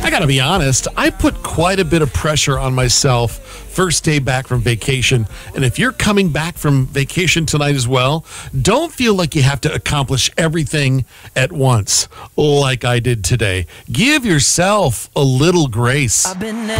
I got to be honest, I put quite a bit of pressure on myself first day back from vacation. And if you're coming back from vacation tonight as well, don't feel like you have to accomplish everything at once like I did today. Give yourself a little grace.